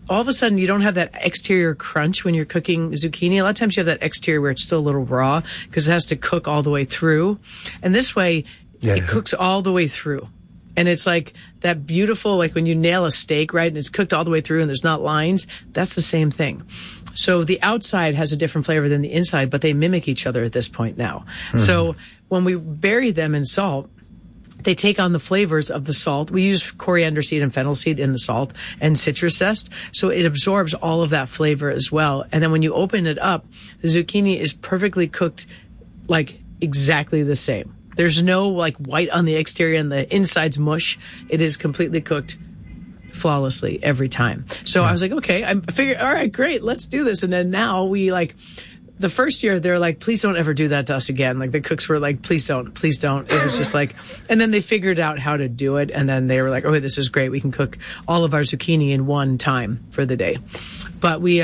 all of a sudden you don't have that exterior crunch when you're cooking zucchini. A lot of times you have that exterior where it's still a little raw because it has to cook all the way through. And this way, it cooks all the way through. And it's like that beautiful, like when you nail a steak, right? And it's cooked all the way through and there's not lines. That's the same thing. So the outside has a different flavor than the inside, but they mimic each other at this point now. Mm-hmm. So when we bury them in salt, they take on the flavors of the salt. We use coriander seed and fennel seed in the salt and citrus zest. So it absorbs all of that flavor as well. And then when you open it up, the zucchini is perfectly cooked, like exactly the same. There's no like white on the exterior and the inside's mush. It is completely cooked flawlessly every time. So I was like, okay, I figured, all right, great, let's do this. And then now we like, the first year they're like, please don't ever do that to us again. Like the cooks were like, please don't. It was just like, and then they figured out how to do it. And then they were like, okay, this is great. We can cook all of our zucchini in one time for the day. But we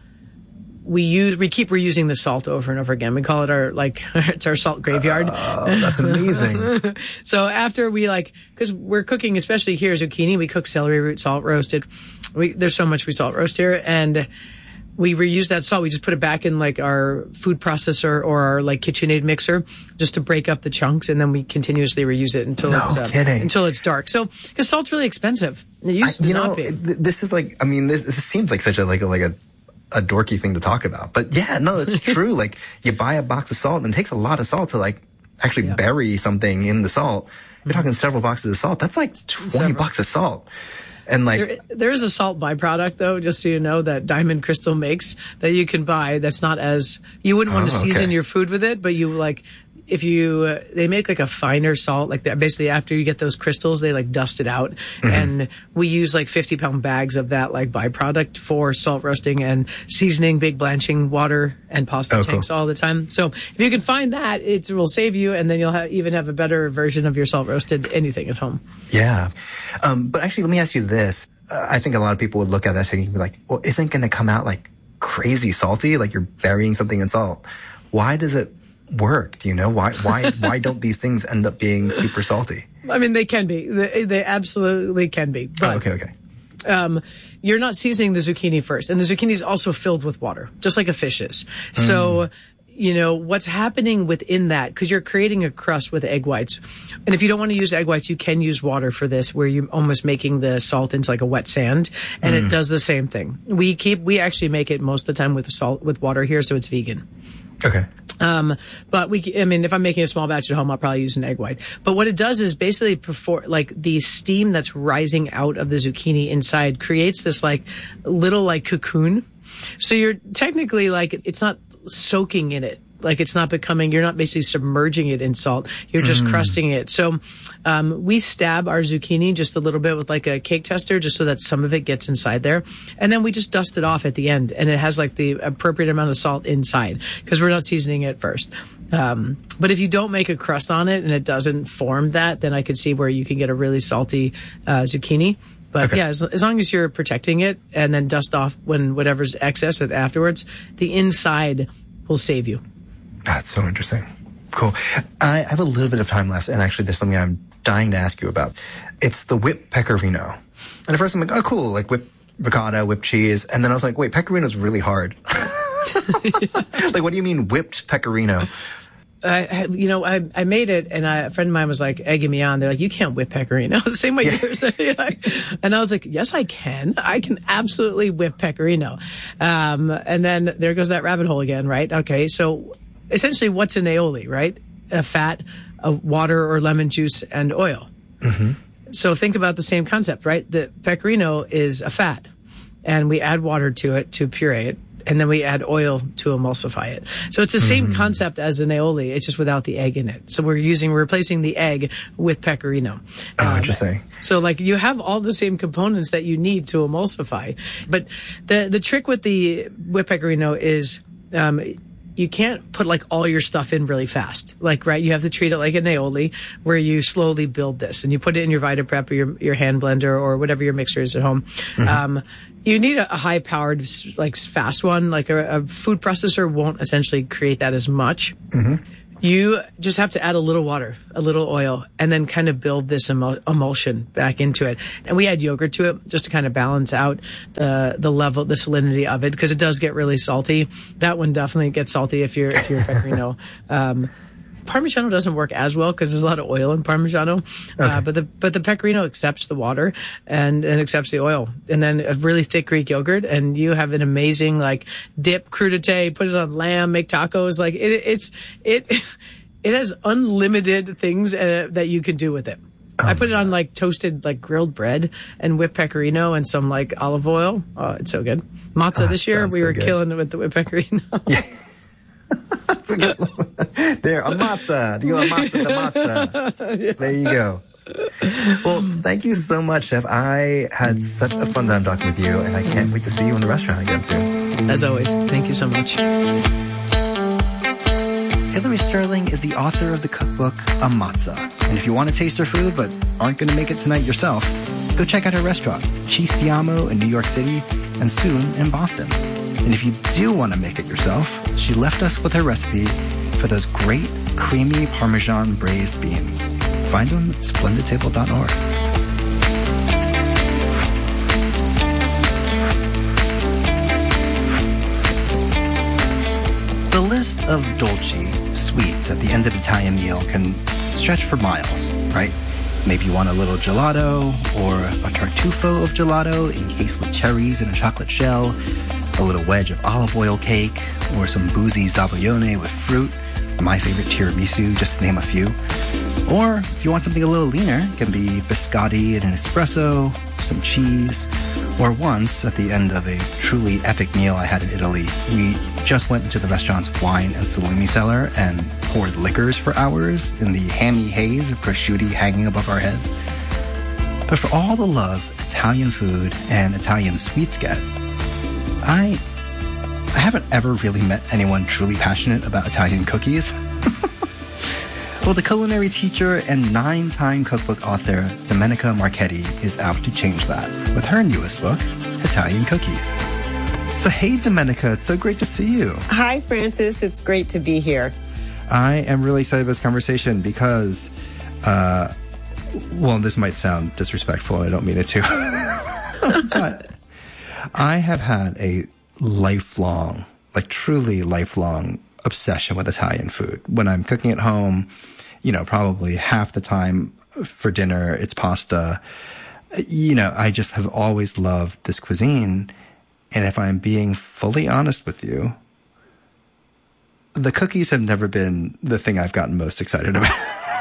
keep reusing the salt over and over again. We call it it's our salt graveyard. Oh, that's amazing. So after we cause we're cooking, especially here, zucchini, we cook celery root salt roasted. There's so much we salt roast here, and we reuse that salt. We just put it back in like our food processor or our like KitchenAid mixer just to break up the chunks, and then we continuously reuse it until it's dark. So, because salt's really expensive. It used to not be. This is like, I mean, this seems like such a dorky thing to talk about, but yeah, no, it's true. Like you buy a box of salt, and it takes a lot of salt to like actually bury something in the salt. You're talking several boxes of salt. That's like 20 bucks of salt. And like there is a salt byproduct though, just so you know, that Diamond Crystal makes that you can buy. That's not as, you wouldn't want to season your food with it, but you like, if you, they make like a finer salt like that. Basically after you get those crystals, they like dust it out. Mm-hmm. And we use like 50-pound bags of that like byproduct for salt roasting and seasoning, big blanching water and pasta tanks all the time. So if you can find that, it will save you, and then you'll even have a better version of your salt roasted anything at home. Yeah. But actually, let me ask you this. I think a lot of people would look at that thing and be like, well, isn't going to come out like crazy salty? Like you're burying something in salt. Why does it work? Do you know why don't these things end up being super salty? I mean, they can be. They absolutely can be. But, okay. You're not seasoning the zucchini first, and the zucchini is also filled with water, just like a fish is. So, you know, what's happening within that, because you're creating a crust with egg whites. And if you don't want to use egg whites, you can use water for this, where you're almost making the salt into like a wet sand, and it does the same thing. We actually make it most of the time with water here, so it's vegan. Okay. But if I'm making a small batch at home, I'll probably use an egg white. But what it does is basically the steam that's rising out of the zucchini inside creates this like little like cocoon. So you're technically like, it's not soaking in it. Like you're not basically submerging it in salt. You're just crusting it. So, we stab our zucchini just a little bit with like a cake tester, just so that some of it gets inside there. And then we just dust it off at the end, and it has like the appropriate amount of salt inside, because we're not seasoning it first. But if you don't make a crust on it and it doesn't form that, then I could see where you can get a really salty, zucchini. But yeah, as long as you're protecting it and then dust off whatever's excess afterwards, the inside will save you. That's so interesting. Cool. I have a little bit of time left, and actually there's something I'm dying to ask you about. It's the whipped pecorino. And at first I'm like, oh, cool, like whipped ricotta, whipped cheese. And then I was like, wait, pecorino's really hard. Like, what do you mean whipped pecorino? I made it, and a friend of mine was like egging me on. They're like, you can't whip pecorino the same way you're saying. And I was like, yes, I can. I can absolutely whip pecorino. And then there goes that rabbit hole again, right? Okay. So essentially what's an aioli, right? A fat, a water or lemon juice, and oil. Mm-hmm. So think about the same concept, right? The pecorino is a fat, and we add water to it to puree it, and then we add oil to emulsify it. So it's the same concept as an aioli. It's just without the egg in it. So we're replacing the egg with pecorino. Oh, interesting. So like you have all the same components that you need to emulsify. But the trick with the whipped pecorino is, you can't put like all your stuff in really fast. Like, right, you have to treat it like an aioli, where you slowly build this, and you put it in your VitaPrep or your hand blender or whatever your mixer is at home. You need a high-powered, like, fast one. Like a food processor won't essentially create that as much. You just have to add a little water, a little oil, and then kind of build this emulsion back into it. And we add yogurt to it just to kind of balance out the level, the salinity of it, because it does get really salty. That one definitely gets salty if you're Pecorino. Parmigiano doesn't work as well because there's a lot of oil in Parmigiano. Okay. But the Pecorino accepts the water and accepts the oil. And then a really thick Greek yogurt, and you have an amazing like dip, crudité, put it on lamb, make tacos. Like it has unlimited things that you can do with it. I put it on like toasted, like grilled bread and whipped Pecorino and some like olive oil. Oh, it's so good. Matzah this year, we were killing it with the whipped Pecorino. Yeah. There, a matzah. You a matzah, the matzah. Yeah. There you go. Well, thank you so much, Chef. I had such a fun time talking with you, and I can't wait to see you in the restaurant again soon. As always, thank you so much. Hillary Sterling is the author of the cookbook, A Matzah. And if you want to taste her food but aren't going to make it tonight yourself, go check out her restaurant, Ci Siamo in New York City, and soon in Boston. And if you do want to make it yourself, she left us with her recipe for those great, creamy Parmesan braised beans. Find them at splendidtable.org. The list of dolci, sweets, at the end of an Italian meal can stretch for miles, right? Maybe you want a little gelato or a tartufo of gelato encased with cherries and a chocolate shell, a little wedge of olive oil cake, or some boozy zabaglione with fruit, my favorite tiramisu, just to name a few. Or if you want something a little leaner, it can be biscotti and an espresso, some cheese. Or once, at the end of a truly epic meal I had in Italy, we just went into the restaurant's wine and salumi cellar and poured liquors for hours in the hammy haze of prosciutto hanging above our heads. But for all the love Italian food and Italian sweets get, I haven't ever really met anyone truly passionate about Italian cookies. Well, the culinary teacher and 9-time cookbook author Domenica Marchetti is out to change that with her newest book, Italian Cookies. So hey, Domenica, it's so great to see you. Hi, Francis. It's great to be here. I am really excited about this conversation because, well, this might sound disrespectful. I don't mean it to. But I have had a lifelong, like truly lifelong obsession with Italian food. When I'm cooking at home, you know, probably half the time for dinner, it's pasta. You know, I just have always loved this cuisine. And if I'm being fully honest with you, the cookies have never been the thing I've gotten most excited about.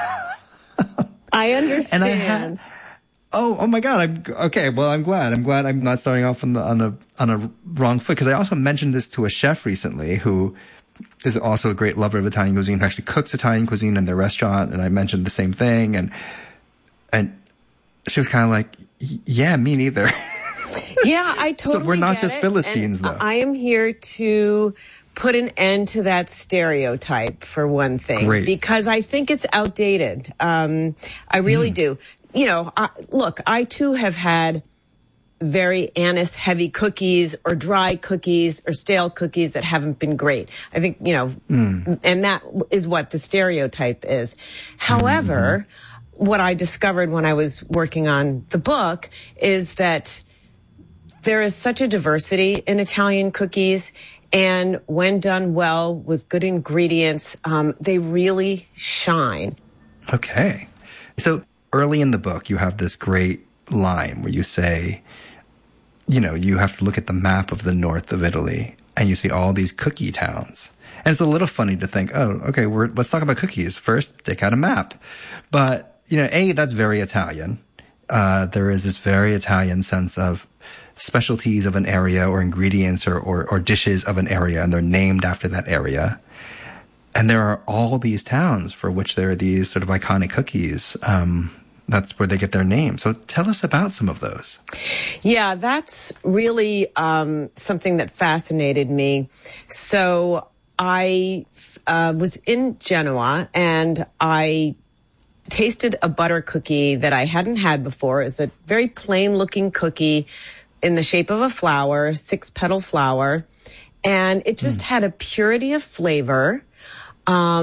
I understand. Oh my God. I'm glad. I'm not starting off on a wrong foot, because I also mentioned this to a chef recently who is also a great lover of Italian cuisine, who actually cooks Italian cuisine in their restaurant. And I mentioned the same thing. And she was kind of like, yeah, me neither. Yeah, I totally So we're not just it. Philistines, And though. I am here to put an end to that stereotype, for one thing. Great. Because I think it's outdated. I really do. You know, look, I too have had very anise-heavy cookies or dry cookies or stale cookies that haven't been great. I think, you know, and that is what the stereotype is. However, what I discovered when I was working on the book is that there is such a diversity in Italian cookies, and when done well with good ingredients, they really shine. Okay. So early in the book, you have this great line where you say, you know, you have to look at the map of the north of Italy and you see all these cookie towns. And it's a little funny to think, oh, okay, let's talk about cookies. First, take out a map. But, you know, that's very Italian. There is this very Italian sense of specialties of an area or ingredients or dishes of an area, and they're named after that area. And there are all these towns for which there are these sort of iconic cookies. That's where they get their name. So tell us about some of those. Yeah, that's really something that fascinated me. So I was in Genoa, and I tasted a butter cookie that I hadn't had before. It's a very plain-looking cookie in the shape of a flower, 6-petal flower. And it just had a purity of flavor.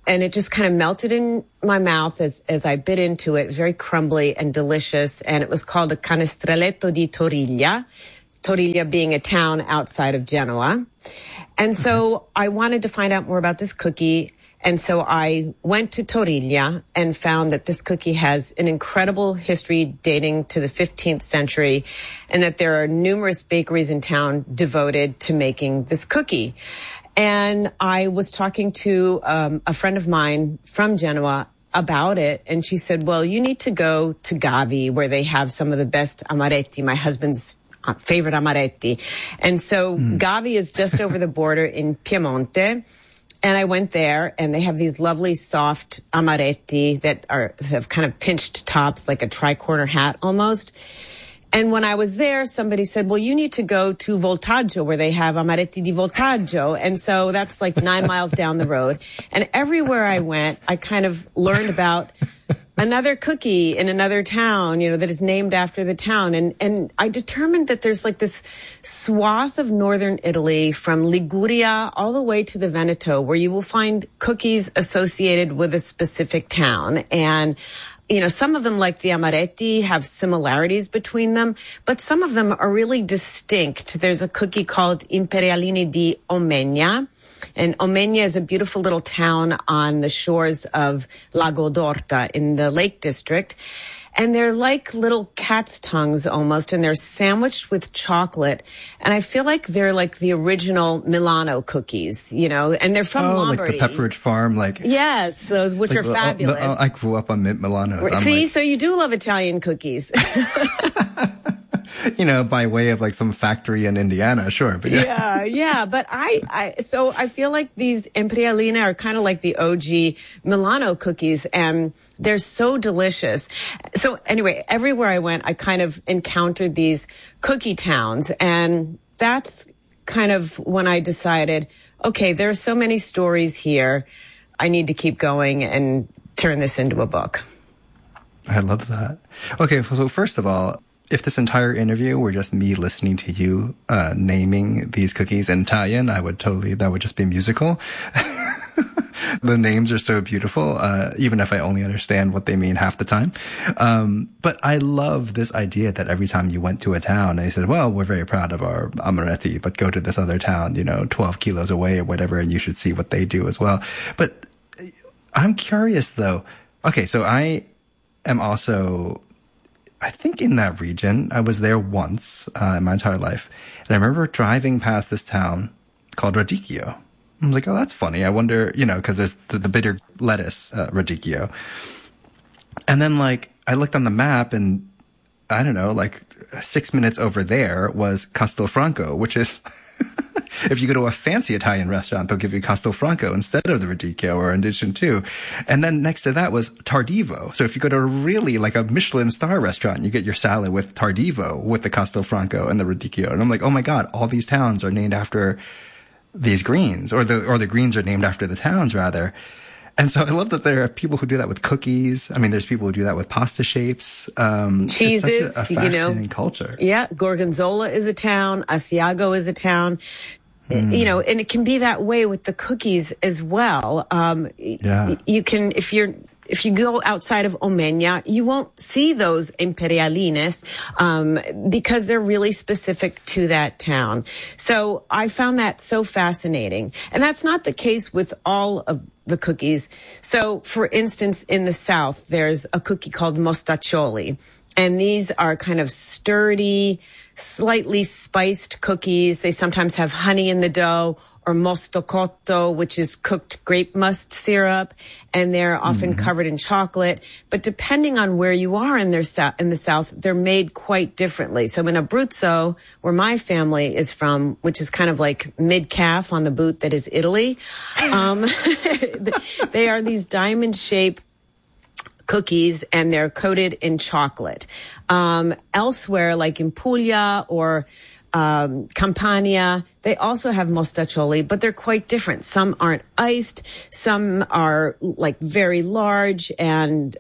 and it just kind of melted in my mouth as I bit into it. It was very crumbly and delicious, and it was called a Canestreletto di Toriglia. Toriglia being a town outside of Genoa. And so I wanted to find out more about this cookie. And so I went to Toriglia and found that this cookie has an incredible history dating to the 15th century, and that there are numerous bakeries in town devoted to making this cookie. And I was talking to a friend of mine from Genoa about it, and she said, well, you need to go to Gavi, where they have some of the best amaretti, my husband's favorite amaretti. And so Gavi is just over the border in Piemonte. And I went there, and they have these lovely soft amaretti that have kind of pinched tops, like a tri-corner hat almost. And when I was there, somebody said, well, you need to go to Voltaggio, where they have amaretti di Voltaggio. And so that's like 9 miles down the road. And everywhere I went, I kind of learned about another cookie in another town, that is named after the town. And I determined that there's like this swath of northern Italy from Liguria all the way to the Veneto, where you will find cookies associated with a specific town. And some of them, like the amaretti, have similarities between them, but some of them are really distinct. There's a cookie called Imperialini di Omegna, and Omegna is a beautiful little town on the shores of Lago d'Orta in the Lake District. And they're like little cat's tongues almost, and they're sandwiched with chocolate. And I feel like they're like the original Milano cookies, and they're from Lombardy. Like the Pepperidge Farm, Yes, those, which are fabulous. I grew up on Mint Milano. See, so you do love Italian cookies. By way of like some factory in Indiana, sure. But yeah. But so I feel like these Imperialina are kind of like the OG Milano cookies, and they're so delicious. So anyway, everywhere I went, I kind of encountered these cookie towns, and that's kind of when I decided, okay, there are so many stories here. I need to keep going and turn this into a book. I love that. Okay, so first of all, if this entire interview were just me listening to you naming these cookies in Italian, that would just be musical. The names are so beautiful, even if I only understand what they mean half the time. But I love this idea that every time you went to a town, they said, well, we're very proud of our amaretti, but go to this other town, 12 kilos away or whatever, and you should see what they do as well. But I'm curious, though. Okay, so I am also, I think, in that region. I was there once in my entire life. And I remember driving past this town called Radicchio. I was like, oh, that's funny. I wonder, because there's the bitter lettuce, Radicchio. And then, I looked on the map, and I don't know, 6 minutes over there was Castelfranco, which is, if you go to a fancy Italian restaurant, they'll give you Castelfranco instead of the Radicchio, or in addition to. And then next to that was Tardivo. So if you go to really a Michelin star restaurant, you get your salad with Tardivo, with the Castelfranco and the Radicchio. And I'm like, oh my God, all these towns are named after these greens, or the greens are named after the towns, rather. And so I love that there are people who do that with cookies. I mean, there's people who do that with pasta shapes. Cheeses, it's such a fascinating culture. Yeah, Gorgonzola is a town. Asiago is a town. And it can be that way with the cookies as well. You can, if you go outside of Omegna, you won't see those imperialines, because they're really specific to that town. So I found that so fascinating. And that's not the case with all of the cookies. So for instance, in the South, there's a cookie called mostaccioli. And these are kind of sturdy, slightly spiced cookies. They sometimes have honey in the dough, or mostocotto, which is cooked grape must syrup, and they're often covered in chocolate. But depending on where you are in the South, they're made quite differently. So in Abruzzo, where my family is from, which is kind of like mid-calf on the boot that is Italy, they are these diamond-shaped cookies, and they're coated in chocolate. Elsewhere, like in Puglia or Campania, they also have mostaccioli, but they're quite different. Some aren't iced, some are very large and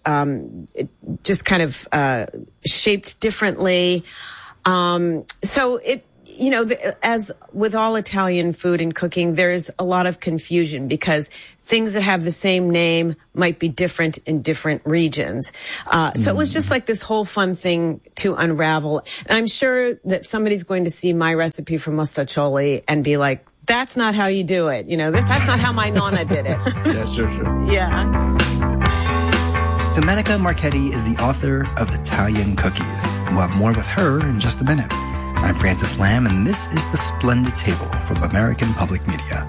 just kind of shaped differently. So you know, as with all Italian food and cooking, there's a lot of confusion because things that have the same name might be different in different regions. So it was just like this whole fun thing to unravel. And I'm sure that somebody's going to see my recipe for mostaccioli and be like, that's not how you do it. You know, that's not how my nonna did it. Yeah, sure. Yeah. Domenica Marchetti is the author of Italian Cookies. We'll have more with her in just a minute. I'm Francis Lamb, and this is The Splendid Table from American Public Media.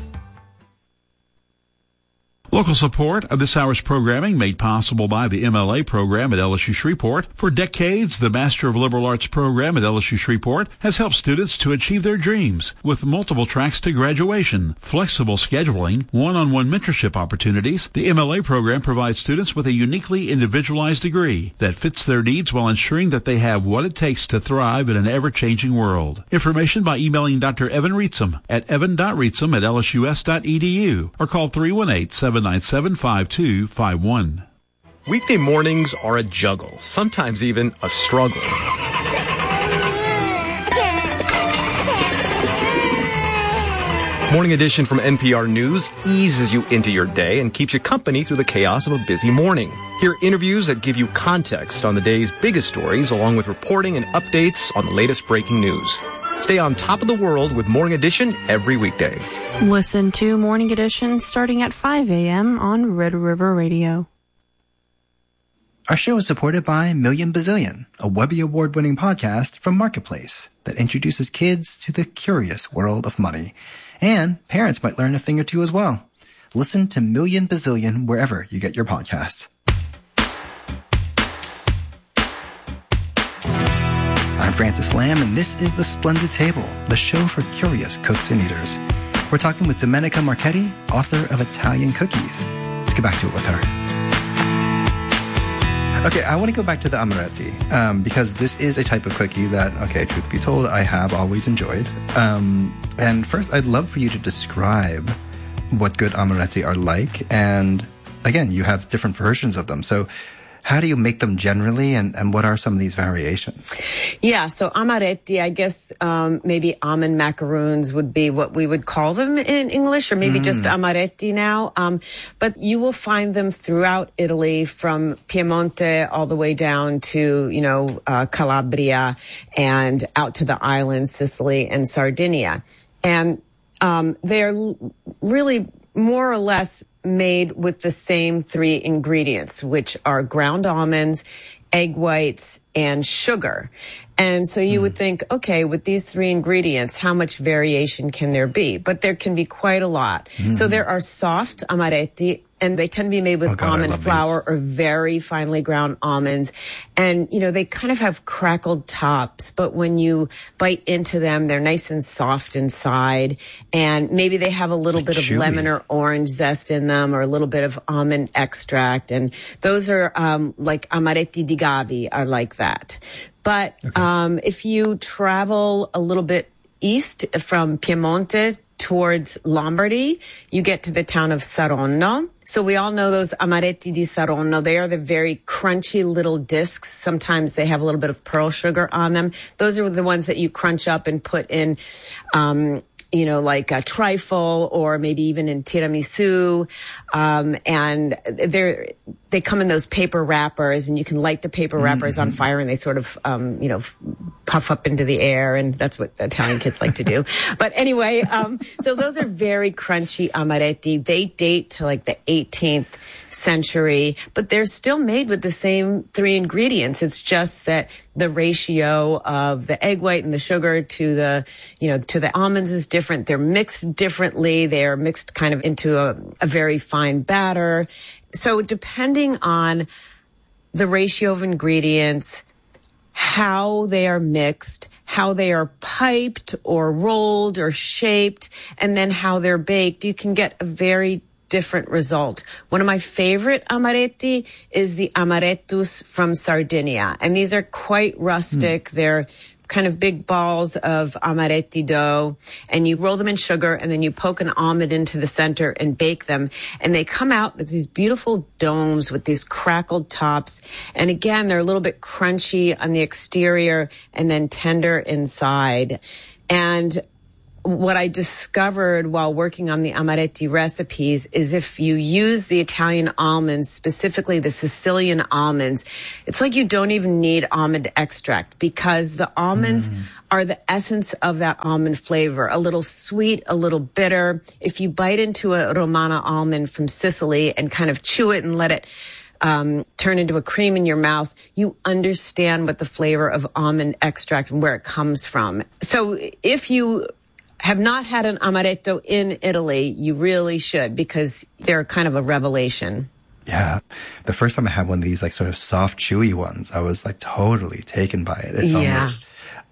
Local support of this hour's programming made possible by the MLA program at LSU Shreveport. For decades, the Master of Liberal Arts program at LSU Shreveport has helped students to achieve their dreams with multiple tracks to graduation, flexible scheduling, one-on-one mentorship opportunities. The MLA program provides students with a uniquely individualized degree that fits their needs while ensuring that they have what it takes to thrive in an ever-changing world. Information by emailing Dr. Evan Rietzum at evan.rietzum@lsus.edu or call 318-797-5251. Weekday mornings are a juggle, sometimes even a struggle. Morning Edition from NPR News eases you into your day and keeps you company through the chaos of a busy morning. Hear interviews that give you context on the day's biggest stories, along with reporting and updates on the latest breaking news. Stay on top of the world with Morning Edition every weekday. Listen to Morning Edition starting at 5 a.m. on Red River Radio. Our show is supported by Million Bazillion, a Webby Award-winning podcast from Marketplace that introduces kids to the curious world of money. And parents might learn a thing or two as well. Listen to Million Bazillion wherever you get your podcasts. I'm Francis Lamb, and this is The Splendid Table, the show for curious cooks and eaters. We're talking with Domenica Marchetti, author of Italian Cookies. Let's get back to it with her. Okay, I want to go back to the amaretti, because this is a type of cookie that, okay, truth be told, I have always enjoyed. And first, I'd love for you to describe what good amaretti are like. And again, you have different versions of them. So how do you make them generally, and what are some of these variations? Yeah, so amaretti, I guess maybe almond macaroons would be what we would call them in English, or maybe just amaretti now. But you will find them throughout Italy, from Piemonte all the way down to, Calabria and out to the islands, Sicily and Sardinia. And they're really more or less made with the same three ingredients, which are ground almonds, egg whites, and sugar. And so you would think, okay, with these three ingredients, how much variation can there be? But there can be quite a lot. So there are soft amaretti, and they tend to be made with almond flour or very finely ground almonds. And, they kind of have crackled tops, but when you bite into them, they're nice and soft inside. And maybe they have a little bit of lemon or orange zest in them, or a little bit of almond extract. And those are like amaretti di Gavi are like that. But if you travel a little bit east from Piemonte towards Lombardy, you get to the town of Saronno. So we all know those amaretti di Saronno. They are the very crunchy little discs. Sometimes they have a little bit of pearl sugar on them. Those are the ones that you crunch up and put in, like a trifle, or maybe even in tiramisu. And they come in those paper wrappers, and you can light the paper wrappers on fire, and they sort of, puff up into the air. And that's what Italian kids like to do. But anyway, so those are very crunchy amaretti. They date to like the 18th century, but they're still made with the same three ingredients. It's just that the ratio of the egg white and the sugar to the almonds is different. They're mixed differently. They are mixed kind of into a very fine batter. So depending on the ratio of ingredients, how they are mixed, how they are piped or rolled or shaped, and then how they're baked, you can get a very different result. One of my favorite amaretti is the amarettus from Sardinia. And these are quite rustic. They're kind of big balls of amaretti dough, and you roll them in sugar, and then you poke an almond into the center and bake them. And they come out with these beautiful domes with these crackled tops. And again, they're a little bit crunchy on the exterior and then tender inside. And what I discovered while working on the amaretti recipes is if you use the Italian almonds, specifically the Sicilian almonds, it's like you don't even need almond extract because the almonds are the essence of that almond flavor. A little sweet, a little bitter. If you bite into a Romana almond from Sicily and kind of chew it and let it turn into a cream in your mouth, you understand what the flavor of almond extract and where it comes from. So if you have not had an amaretto in Italy, you really should because they're kind of a revelation. Yeah. The first time I had one of these like sort of soft, chewy ones, I was like totally taken by it. It's almost,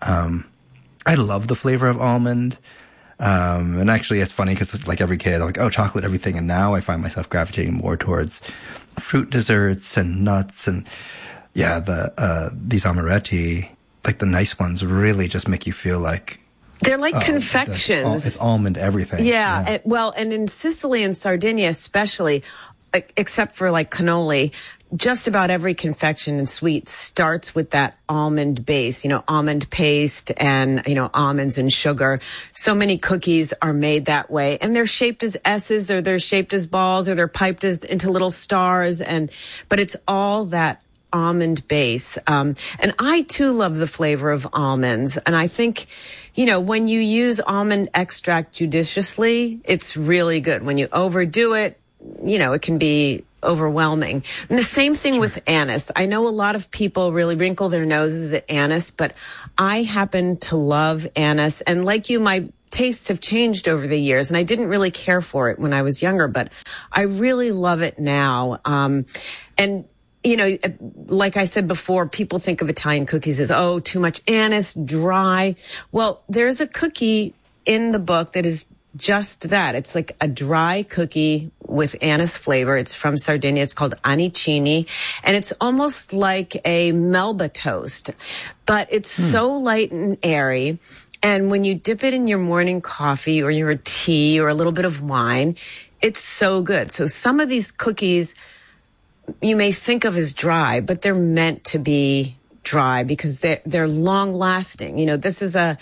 I love the flavor of almond. And actually it's funny because like every kid, I'm like, oh, chocolate, everything. And now I find myself gravitating more towards fruit desserts and nuts. And yeah, these amaretti, like the nice ones really just make you feel like, they're like confections. It's almond everything. Yeah. And in Sicily and Sardinia especially, except for like cannoli, just about every confection and sweet starts with that almond base, almond paste and, almonds and sugar. So many cookies are made that way. And they're shaped as S's or they're shaped as balls or they're piped into little stars. But it's all that almond base. And I too love the flavor of almonds. And I think, when you use almond extract judiciously, it's really good. When you overdo it, it can be overwhelming. And the same thing with anise. I know a lot of people really wrinkle their noses at anise, but I happen to love anise. And like you, my tastes have changed over the years, and I didn't really care for it when I was younger, but I really love it now. And like I said before, people think of Italian cookies as, oh, too much anise, dry. Well, there's a cookie in the book that is just that. It's like a dry cookie with anise flavor. It's from Sardinia. It's called Anicini. And it's almost like a Melba toast, but it's so light and airy. And when you dip it in your morning coffee or your tea or a little bit of wine, it's so good. So some of these cookies you may think of as dry, but they're meant to be dry because they're long lasting. This is a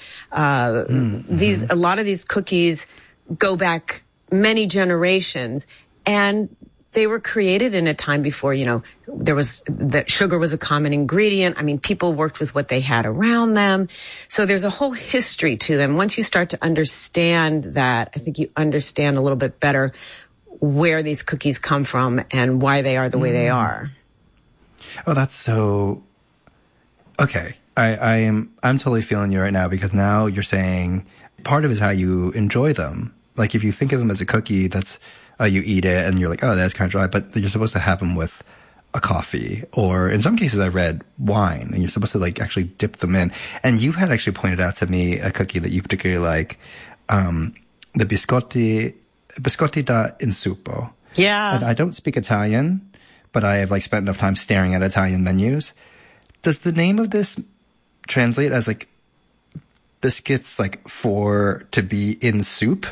lot of these cookies go back many generations, and they were created in a time before, that sugar was a common ingredient. I mean, people worked with what they had around them. So there's a whole history to them. Once you start to understand that, I think you understand a little bit better where these cookies come from and why they are the way they are. Oh, that's so... Okay. I'm totally feeling you right now because now you're saying part of it is how you enjoy them. Like if you think of them as a cookie, that's, you eat it and you're like, oh, that's kind of dry, but you're supposed to have them with a coffee or in some cases I read wine and you're supposed to like actually dip them in. And you had actually pointed out to me a cookie that you particularly like, the biscotti da insupo. Yeah. And I don't speak Italian, but I have like spent enough time staring at Italian menus. Does the name of this translate as like biscuits like to be in soup?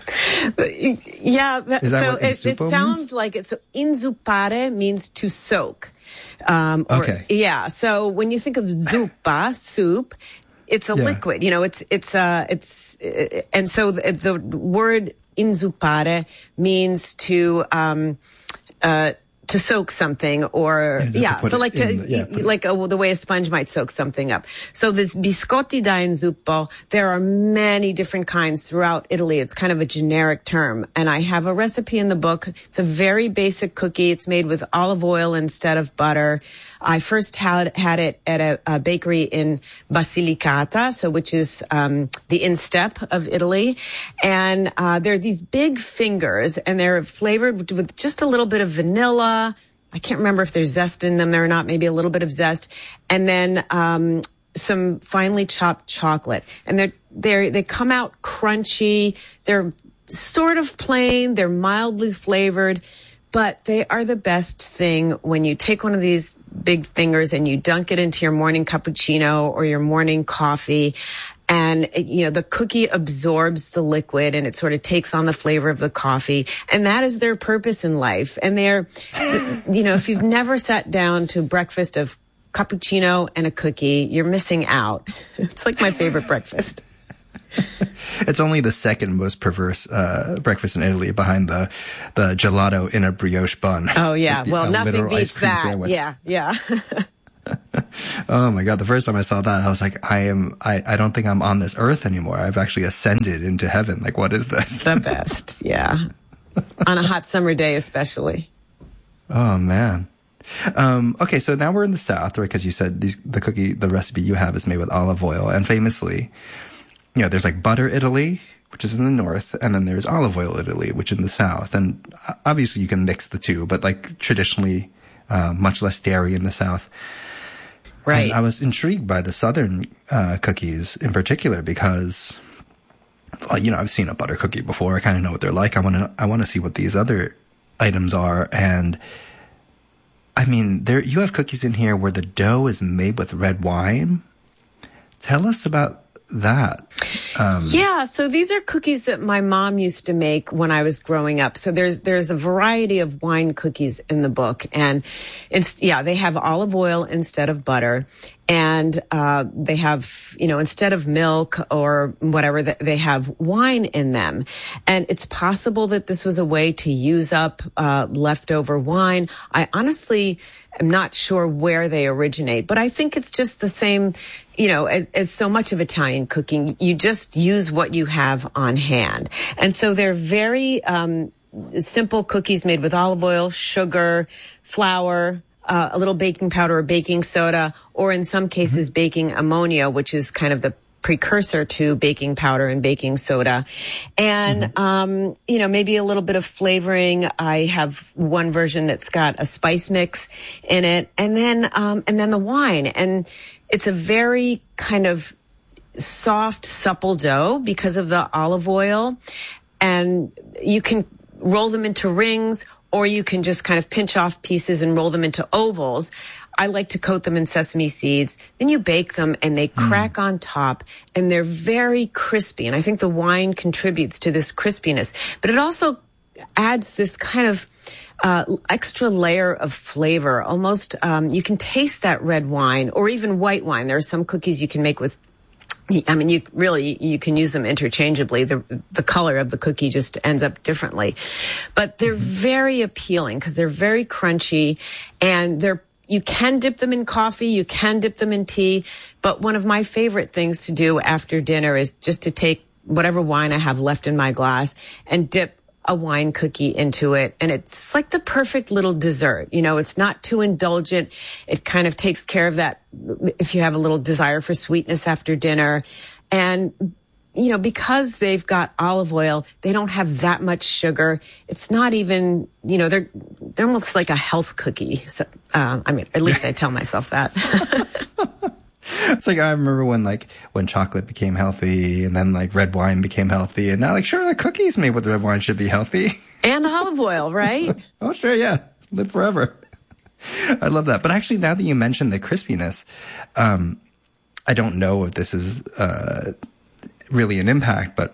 Yeah. So it sounds like it. So inzuppare means to soak. Okay. Yeah. So when you think of zuppa, soup, it's a liquid. And so the word inzuppare means to soak something or, so like the way a sponge might soak something up. So this biscotti da inzuppo, there are many different kinds throughout Italy. It's kind of a generic term. And I have a recipe in the book. It's a very basic cookie. It's made with olive oil instead of butter. I first had it at a bakery in Basilicata, which is the instep of Italy. And there are these big fingers, and they're flavored with just a little bit of vanilla. I can't remember if there's zest in them or not, maybe a little bit of zest. And then some finely chopped chocolate. And they come out crunchy. They're sort of plain. They're mildly flavored. But they are the best thing when you take one of these big fingers and you dunk it into your morning cappuccino or your morning coffee. And, the cookie absorbs the liquid and it sort of takes on the flavor of the coffee. And that is their purpose in life. And if you've never sat down to breakfast of cappuccino and a cookie, you're missing out. It's like my favorite breakfast. It's only the second most perverse breakfast in Italy, behind the gelato in a brioche bun. Oh yeah, well, nothing beats that. Sandwich. Yeah. Oh my God! The first time I saw that, I was like, I don't think I'm on this earth anymore. I've actually ascended into heaven. Like, what is this? The best, yeah. On a hot summer day, especially. Oh man. Okay, so now we're in the South, right? Because you said the recipe you have is made with olive oil, and famously, there's like butter Italy, which is in the north, and then there's olive oil Italy, which is in the South. And obviously you can mix the two, but like traditionally, much less dairy in the South. Right. And I was intrigued by the Southern cookies in particular because, well, I've seen a butter cookie before. I kind of know what they're like. I want to see what these other items are. And I mean, you have cookies in here where the dough is made with red wine. Tell us about that. Yeah, so these are cookies that my mom used to make when I was growing up. So there's a variety of wine cookies in the book, and they have olive oil instead of butter, and they have instead of milk or whatever, they have wine in them. And it's possible that this was a way to use up leftover wine. I honestly am not sure where they originate, but I think it's just the same, as so much of Italian cooking. You just use what you have on hand. And so they're very simple cookies made with olive oil, sugar, flour, a little baking powder or baking soda, or in some cases baking ammonia, which is kind of the precursor to baking powder and baking soda. And, maybe a little bit of flavoring. I have one version that's got a spice mix in it, and then the wine. And it's a very kind of soft, supple dough because of the olive oil. And you can roll them into rings, or you can just kind of pinch off pieces and roll them into ovals. I like to coat them in sesame seeds. Then you bake them and they crack on top, and they're very crispy. And I think the wine contributes to this crispiness, but it also adds this kind of extra layer of flavor. Almost, you can taste that red wine or even white wine. There are some cookies you can make with, you can use them interchangeably. The color of the cookie just ends up differently, but they're very appealing because they're very crunchy, and you can dip them in coffee, you can dip them in tea, but one of my favorite things to do after dinner is just to take whatever wine I have left in my glass and dip a wine cookie into it. And it's like the perfect little dessert. It's not too indulgent. It kind of takes care of that if you have a little desire for sweetness after dinner. And, because they've got olive oil, they don't have that much sugar. It's not even, they're almost like a health cookie. So, at least I tell myself that. It's like, I remember when chocolate became healthy, and then red wine became healthy, and now sure, the cookies made with red wine should be healthy. And olive oil, right? Oh, sure, yeah. Live forever. I love that. But actually, now that you mentioned the crispiness, I don't know if this is really an impact, but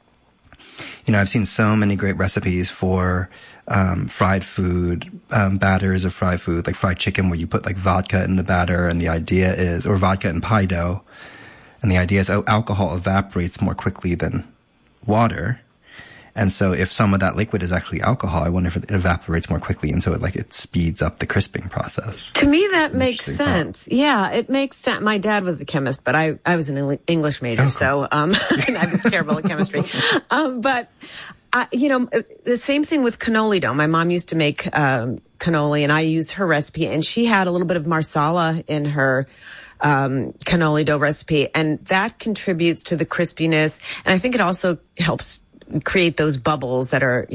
I've seen so many great recipes for fried food, batters of fried food, like fried chicken, where you put vodka in the batter, and the idea is, or vodka and pie dough, and the idea is alcohol evaporates more quickly than water. And so if some of that liquid is actually alcohol, I wonder if it evaporates more quickly, and so it speeds up the crisping process. To me, that makes sense. Yeah, it makes sense. My dad was a chemist, but I was an English major, so and I was terrible at chemistry. But the same thing with cannoli dough. My mom used to make cannoli, and I used her recipe, and she had a little bit of marsala in her cannoli dough recipe, and that contributes to the crispiness. And I think it also helps create those bubbles that are,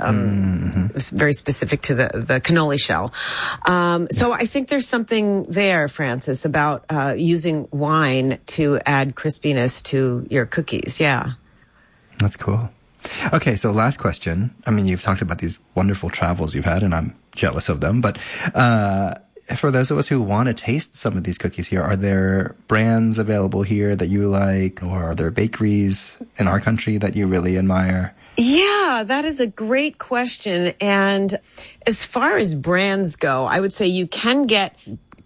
very specific to the cannoli shell. So I think there's something there, Francis, about using wine to add crispiness to your cookies. Yeah. That's cool. Okay, so last question. You've talked about these wonderful travels you've had, and I'm jealous of them, but for those of us who want to taste some of these cookies here, are there brands available here that you like, or are there bakeries in our country that you really admire? Yeah, that is a great question. And as far as brands go, I would say you can get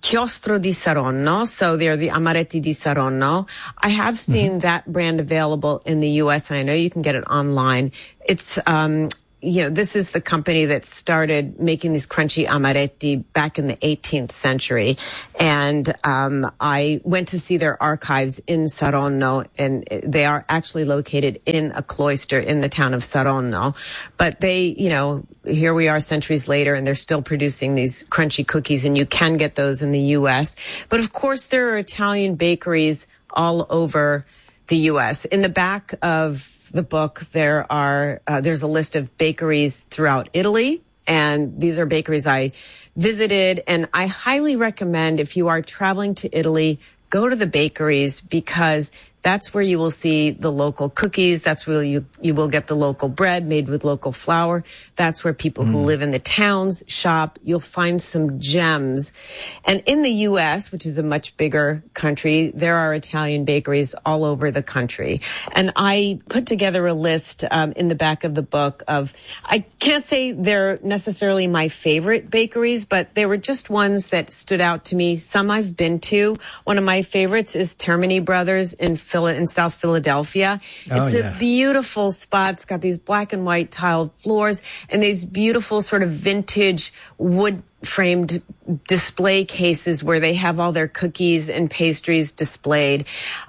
Chiostro di Saronno, so they're the amaretti di Saronno. I have seen that brand available in the U.S., and I know you can get it online. It's, this is the company that started making these crunchy amaretti back in the 18th century. And I went to see their archives in Saronno, and they are actually located in a cloister in the town of Saronno. But they, here we are centuries later, and they're still producing these crunchy cookies, and you can get those in the U.S. But of course, there are Italian bakeries all over the U.S. In the back of the book, there's a list of bakeries throughout Italy, and these are bakeries I visited, and I highly recommend, if you are traveling to Italy, go to the bakeries, because that's where you will see the local cookies. That's where you will get the local bread made with local flour. That's where people who live in the towns shop. You'll find some gems. And in the U.S., which is a much bigger country, there are Italian bakeries all over the country. And I put together a list in the back of the book of, I can't say they're necessarily my favorite bakeries, but they were just ones that stood out to me. Some I've been to. One of my favorites is Termini Brothers in South Philadelphia. It's a beautiful spot. It's got these black and white tiled floors and these beautiful sort of vintage wood framed display cases where they have all their cookies and pastries displayed.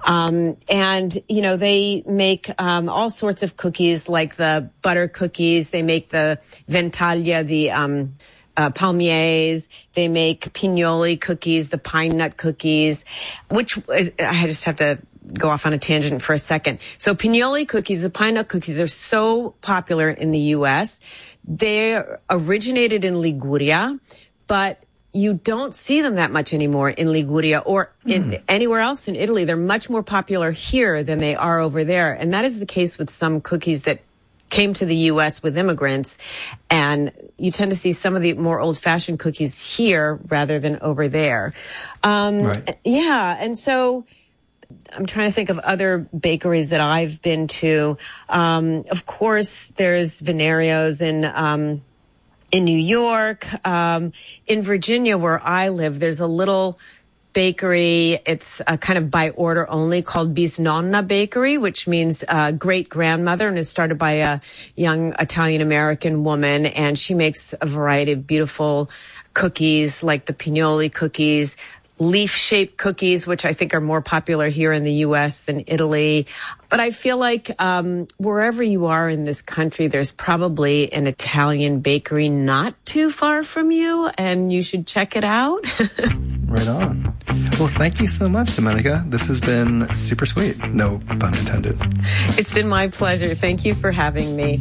They make all sorts of cookies, like the butter cookies. They make the ventaglia, the palmiers. They make pignoli cookies, the pine nut cookies, which I just have to go off on a tangent for a second. So pignoli cookies, the pine nut cookies, are so popular in the U.S. They originated in Liguria, but you don't see them that much anymore in Liguria or in anywhere else in Italy. They're much more popular here than they are over there. And that is the case with some cookies that came to the U.S. with immigrants, and you tend to see some of the more old-fashioned cookies here rather than over there. Right. Yeah, and so I'm trying to think of other bakeries that I've been to. Of course, there's Venario's in New York. In Virginia, where I live, there's a little bakery. It's kind of by order only, called Bisnonna Bakery, which means great grandmother, and is started by a young Italian-American woman. And she makes a variety of beautiful cookies, like the pignoli cookies, leaf-shaped cookies, which I think are more popular here in the U.S. than Italy. But I feel like wherever you are in this country, there's probably an Italian bakery not too far from you, and you should check it out. Right on. Well, thank you so much, Domenica. This has been super sweet. No pun intended. It's been my pleasure. Thank you for having me.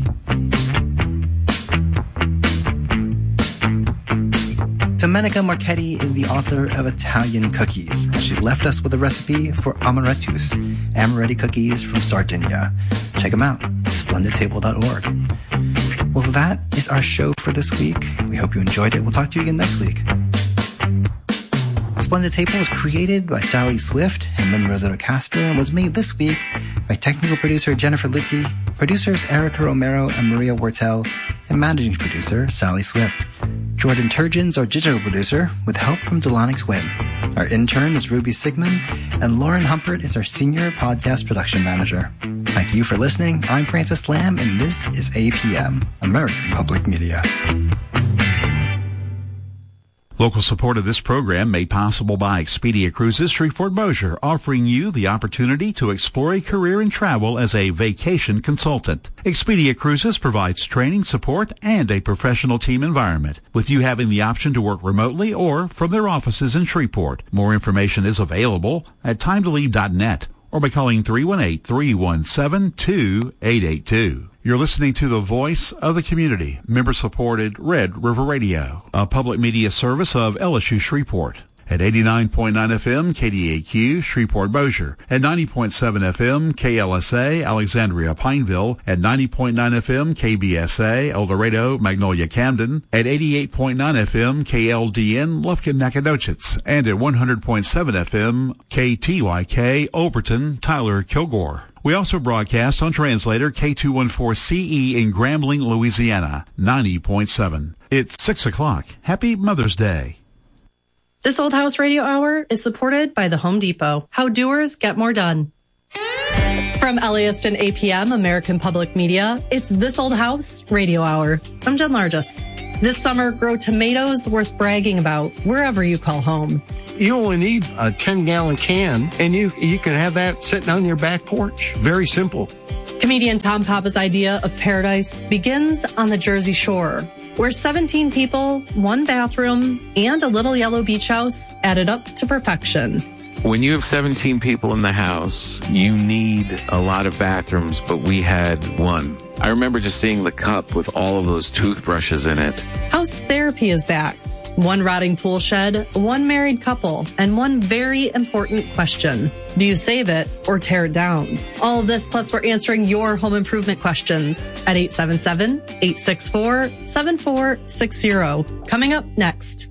Domenica Marchetti is the author of Italian Cookies. She left us with a recipe for amarettus, amaretti cookies from Sardinia. Check them out, splendidtable.org. Well, that is our show for this week. We hope you enjoyed it. We'll talk to you again next week. Splendid Table was created by Sally Swift and Lynn Rosado Casper and was made this week by technical producer Jennifer Liedtke, producers Erica Romero and Maria Wortel, and managing producer Sally Swift. Jordan Turgeon's our digital producer, with help from Delanix Wynn. Our intern is Ruby Sigmund, and Lauren Humpert is our senior podcast production manager. Thank you for listening. I'm Francis Lamb, and this is APM, American Public Media. Local support of this program made possible by Expedia Cruises Shreveport-Bossier, offering you the opportunity to explore a career in travel as a vacation consultant. Expedia Cruises provides training, support, and a professional team environment, with you having the option to work remotely or from their offices in Shreveport. More information is available at timetolive.net or by calling 318-317-2882. You're listening to the Voice of the Community, member-supported Red River Radio, a public media service of LSU Shreveport. At 89.9 FM, KDAQ, Shreveport-Bossier. At 90.7 FM, KLSA, Alexandria, Pineville. At 90.9 FM, KBSA, El Dorado, Magnolia, Camden. At 88.9 FM, KLDN, Lufkin, Nacogdoches. And at 100.7 FM, KTYK, Overton, Tyler, Kilgore. We also broadcast on translator K214CE in Grambling, Louisiana, 90.7. It's 6 o'clock. Happy Mother's Day. This Old House Radio Hour is supported by the Home Depot. How doers get more done. From LAist and APM, American Public Media, it's This Old House Radio Hour. I'm Jen Largis. This summer, grow tomatoes worth bragging about wherever you call home. You only need a 10-gallon can, and you can have that sitting on your back porch. Very simple. Comedian Tom Papa's idea of paradise begins on the Jersey Shore, where 17 people, 1 bathroom, and a little yellow beach house added up to perfection. When you have 17 people in the house, you need a lot of bathrooms, but we had 1. I remember just seeing the cup with all of those toothbrushes in it. House therapy is back. 1 rotting pool shed, 1 married couple, and 1 very important question. Do you save it or tear it down? All of this, plus we're answering your home improvement questions at 877-864-7460. Coming up next.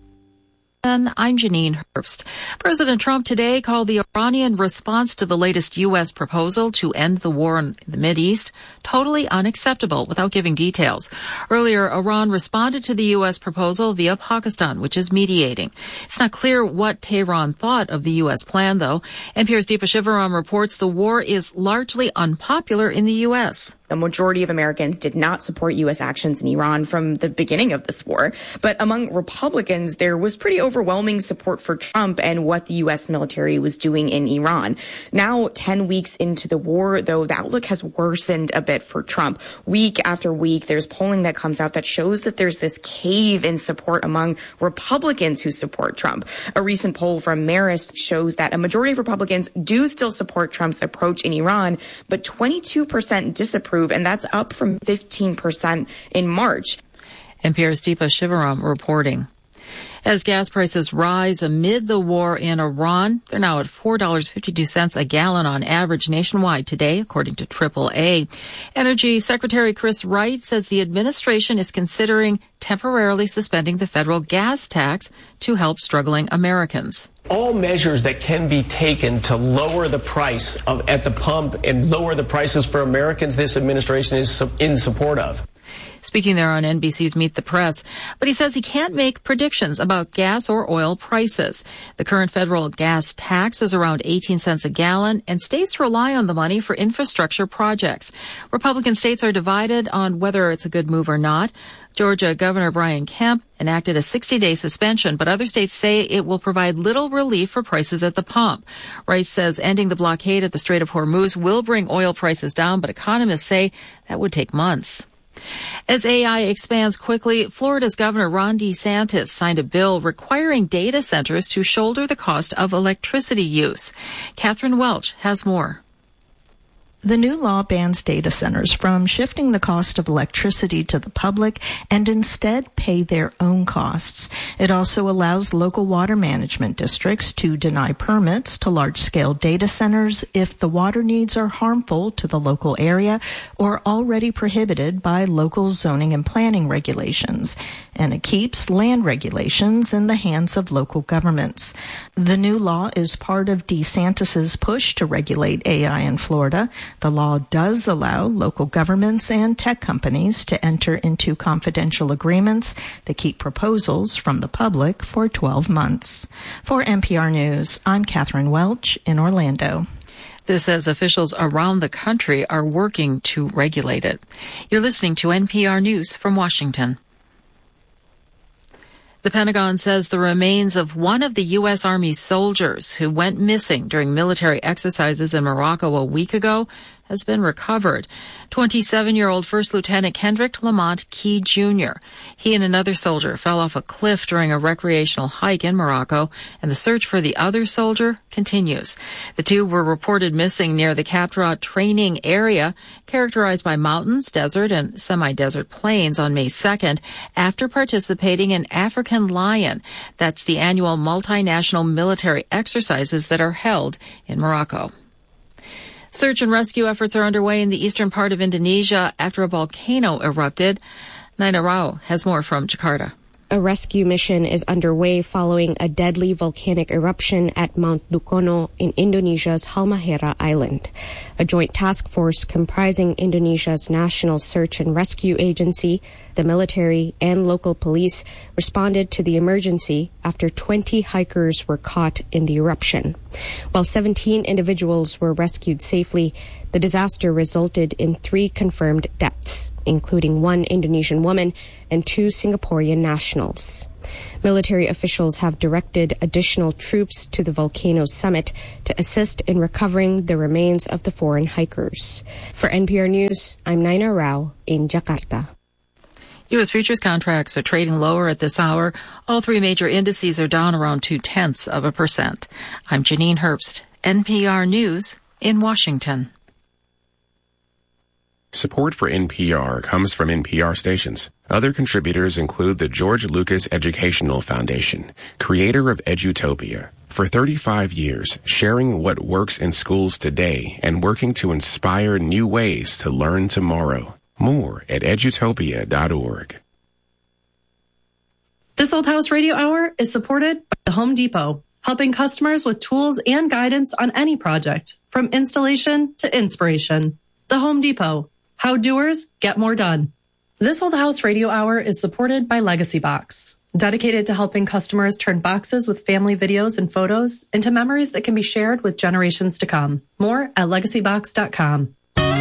I'm Janine Herbst. President Trump today called the Iranian response to the latest U.S. proposal to end the war in the Mideast totally unacceptable without giving details. Earlier, Iran responded to the U.S. proposal via Pakistan, which is mediating. It's not clear what Tehran thought of the U.S. plan, though. NPR's Deepa Shivaram reports the war is largely unpopular in the U.S. A majority of Americans did not support U.S. actions in Iran from the beginning of this war. But among Republicans, there was pretty overwhelming support for Trump and what the U.S. military was doing in Iran. Now, 10 weeks into the war, though, the outlook has worsened a bit for Trump. Week after week, there's polling that comes out that shows that there's this cave in support among Republicans who support Trump. A recent poll from Marist shows that a majority of Republicans do still support Trump's approach in Iran, but 22% disapprove, and that's up from 15% in March. NPR's Deepa Shivaram reporting. As gas prices rise amid the war in Iran, they're now at $4.52 a gallon on average nationwide today, according to AAA. Energy Secretary Chris Wright says the administration is considering temporarily suspending the federal gas tax to help struggling Americans. All measures that can be taken to lower the price at the pump and lower the prices for Americans, this administration is in support of. Speaking there on NBC's Meet the Press, but he says he can't make predictions about gas or oil prices. The current federal gas tax is around 18 cents a gallon, and states rely on the money for infrastructure projects. Republican states are divided on whether it's a good move or not. Georgia Governor Brian Kemp enacted a 60-day suspension, but other states say it will provide little relief for prices at the pump. Wright says ending the blockade at the Strait of Hormuz will bring oil prices down, but economists say that would take months. As AI expands quickly, Florida's Governor Ron DeSantis signed a bill requiring data centers to shoulder the cost of electricity use. Catherine Welch has more. The new law bans data centers from shifting the cost of electricity to the public and instead pay their own costs. It also allows local water management districts to deny permits to large-scale data centers if the water needs are harmful to the local area or already prohibited by local zoning and planning regulations. And it keeps land regulations in the hands of local governments. The new law is part of DeSantis's push to regulate AI in Florida. The law does allow local governments and tech companies to enter into confidential agreements that keep proposals from the public for 12 months. For NPR News, I'm Catherine Welch in Orlando. This as officials around the country are working to regulate it. You're listening to NPR News from Washington. The Pentagon says the remains of one of the U.S. Army soldiers who went missing during military exercises in Morocco a week ago has been recovered. 27-year-old First Lieutenant Kendrick Lamont Key Jr. He and another soldier fell off a cliff during a recreational hike in Morocco, and the search for the other soldier continues. The two were reported missing near the Captra training area, characterized by mountains, desert, and semi-desert plains on May 2nd, after participating in African Lion. That's the annual multinational military exercises that are held in Morocco. Search and rescue efforts are underway in the eastern part of Indonesia after a volcano erupted. Naina Rao has more from Jakarta. A rescue mission is underway following a deadly volcanic eruption at Mount Dukono in Indonesia's Halmahera Island. A joint task force comprising Indonesia's National Search and Rescue Agency, the military, and local police responded to the emergency after 20 hikers were caught in the eruption. While 17 individuals were rescued safely, the disaster resulted in 3 confirmed deaths, including 1 Indonesian woman and 2 Singaporean nationals. Military officials have directed additional troops to the volcano's summit to assist in recovering the remains of the foreign hikers. For NPR News, I'm Naina Rao in Jakarta. U.S. futures contracts are trading lower at this hour. All 3 major indices are down around 0.2%. I'm Janine Herbst, NPR News in Washington. Support for NPR comes from NPR stations. Other contributors include the George Lucas Educational Foundation, creator of Edutopia. For 35 years, sharing what works in schools today and working to inspire new ways to learn tomorrow. More at edutopia.org. This Old House Radio Hour is supported by the Home Depot, helping customers with tools and guidance on any project, from installation to inspiration. The Home Depot. How doers get more done. This Old House Radio Hour is supported by Legacy Box, dedicated to helping customers turn boxes with family videos and photos into memories that can be shared with generations to come. More at legacybox.com.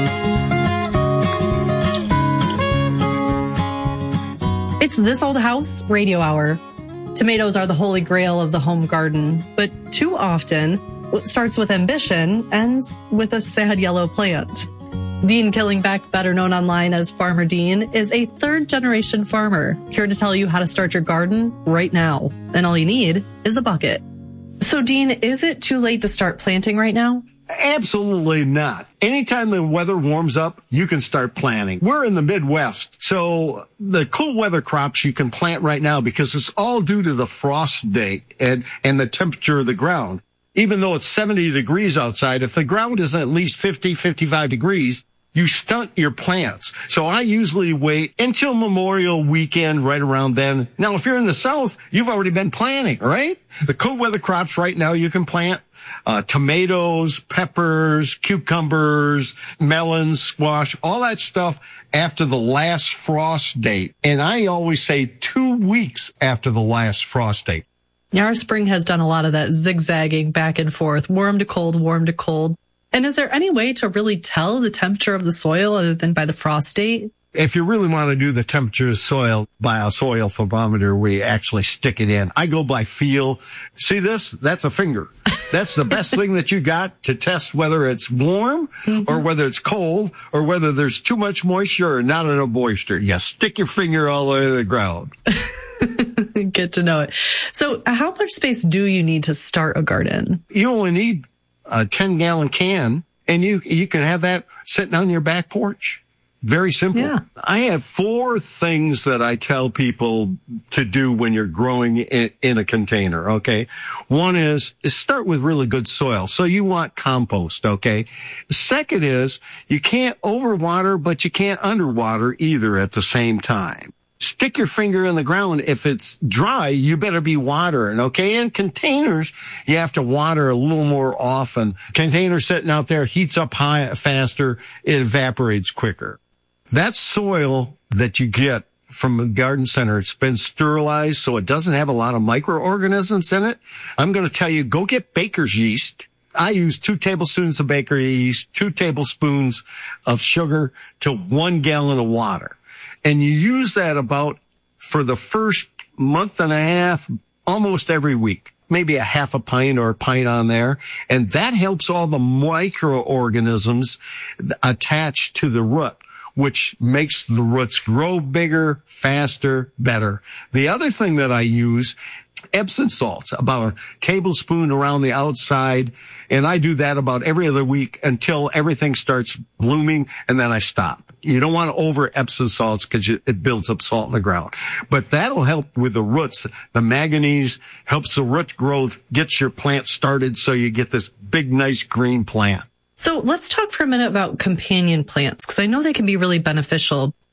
It's This Old House Radio Hour. Tomatoes are the holy grail of the home garden, but too often, what starts with ambition ends with a sad yellow plant. Dean Killingbeck, better known online as Farmer Dean, is a third-generation farmer, here to tell you how to start your garden right now. And all you need is a bucket. So, Dean, is it too late to start planting right now? Absolutely not. Anytime the weather warms up, you can start planting. We're in the Midwest, so the cool weather crops you can plant right now because it's all due to the frost date and the temperature of the ground. Even though it's 70 degrees outside, if the ground is at least 50, 55 degrees, you stunt your plants. So I usually wait until Memorial Weekend, right around then. Now, if you're in the South, you've already been planting, right? The cold weather crops right now you can plant tomatoes, peppers, cucumbers, melons, squash, all that stuff after the last frost date. And I always say 2 weeks after the last frost date. Yeah, our spring has done a lot of that zigzagging back and forth, warm to cold, warm to cold. And is there any way to really tell the temperature of the soil other than by the frost date? If you really want to do the temperature of soil by a soil thermometer, we actually stick it in. I go by feel. See this? That's a finger. That's the best thing that you got to test whether it's warm or whether it's cold or whether there's too much moisture or not enough moisture. You stick your finger all the way to the ground. Good to know it. So how much space do you need to start a garden? You only need a 10-gallon can, and you can have that sitting on your back porch. Very simple. Yeah. I have 4 things that I tell people to do when you're growing in a container, okay? One is start with really good soil. So you want compost, okay? Second is you can't overwater, but you can't underwater either at the same time. Stick your finger in the ground. If it's dry, you better be watering, okay? In containers, you have to water a little more often. Container sitting out there heats up faster, it evaporates quicker. That soil that you get from a garden center, it's been sterilized, so it doesn't have a lot of microorganisms in it. I'm going to tell you, go get baker's yeast. I use 2 tablespoons of baker's yeast, 2 tablespoons of sugar to 1 gallon of water. And you use that about for the first month and a half, almost every week. Maybe a half a pint or a pint on there. And that helps all the microorganisms attach to the root, which makes the roots grow bigger, faster, better. The other thing that I use, Epsom salts, about a tablespoon around the outside. And I do that about every other week until everything starts blooming, and then I stop. You don't want to over Epsom salts because it builds up salt in the ground. But that'll help with the roots. The manganese helps the root growth, gets your plant started so you get this big, nice green plant. So let's talk for a minute about companion plants, because I know they can be really beneficial.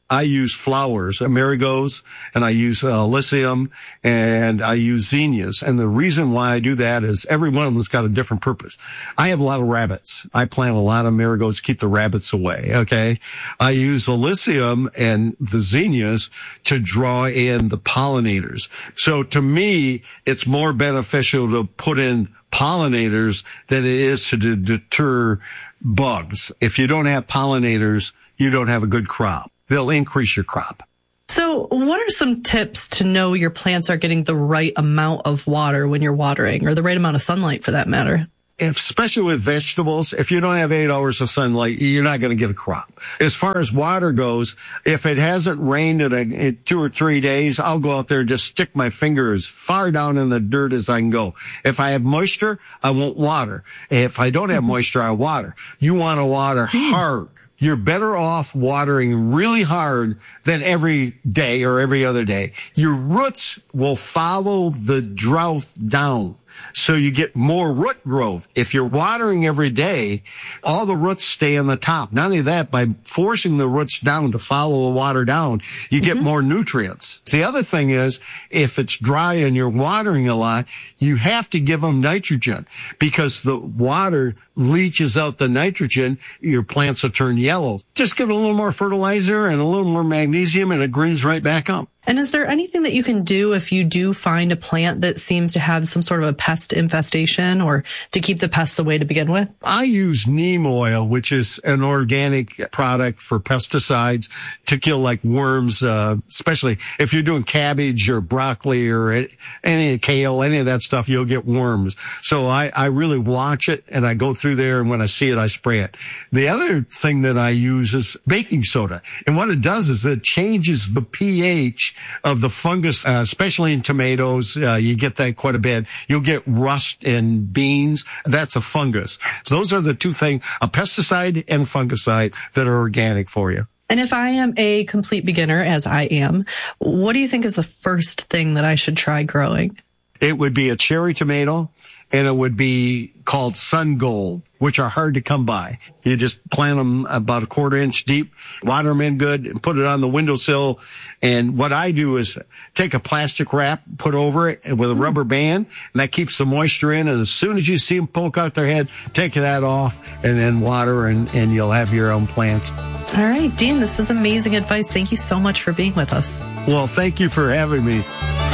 I use flowers, marigolds, and I use Lycium, and I use zinnias. And the reason why I do that is every one of them's got a different purpose. I have a lot of rabbits. I plant a lot of marigolds to keep the rabbits away, okay? I use the Lycium and the zinnias to draw in the pollinators. So to me, it's more beneficial to put in pollinators than it is to deter bugs. If you don't have pollinators, you don't have a good crop. They'll increase your crop. So what are some tips to know your plants are getting the right amount of water when you're watering, or the right amount of sunlight for that matter? Especially with vegetables, if you don't have 8 hours of sunlight, you're not going to get a crop. As far as water goes, if it hasn't rained in 2 or 3 days, I'll go out there and just stick my finger as far down in the dirt as I can go. If I have moisture, I won't water. If I don't have moisture, I water. You want to water hard. You're better off watering really hard than every day or every other day. Your roots will follow the drought down. So you get more root growth. If you're watering every day, all the roots stay on the top. Not only that, by forcing the roots down to follow the water down, you get more nutrients. The other thing is, if it's dry and you're watering a lot, you have to give them nitrogen because the water leaches out the nitrogen. Your plants will turn yellow. Just give it a little more fertilizer and a little more magnesium and it greens right back up. And is there anything that you can do if you do find a plant that seems to have some sort of a pest infestation or to keep the pests away to begin with? I use neem oil, which is an organic product for pesticides to kill like worms, especially if you're doing cabbage or broccoli or any kale, any of that stuff, you'll get worms. So I really watch it and I go through there and when I see it, I spray it. The other thing that I use is baking soda. And what it does is it changes the pH of the fungus, especially in tomatoes. You get that quite a bit. You'll get rust in beans. That's a fungus. So those are the two things, a pesticide and fungicide, that are organic for you. And if I am a complete beginner, as I am, what do you think is the first thing that I should try growing? It would be a cherry tomato, and it would be called Sun Gold, which are hard to come by. You just plant them about a 1/4 inch deep, water them in good, and put it on the windowsill. And what I do is take a plastic wrap, put over it with a rubber band, and that keeps the moisture in. And as soon as you see them poke out their head, take that off and then water, and you'll have your own plants. All right, Dean, this is amazing advice. Thank you so much for being with us. Well, thank you for having me.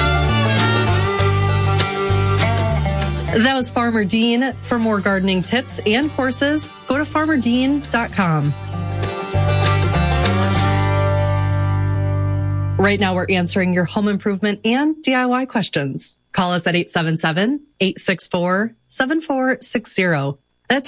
That was Farmer Dean. For more gardening tips and courses, go to farmerdean.com. Right now, we're answering your home improvement and DIY questions. Call us at 877-864-7460. That's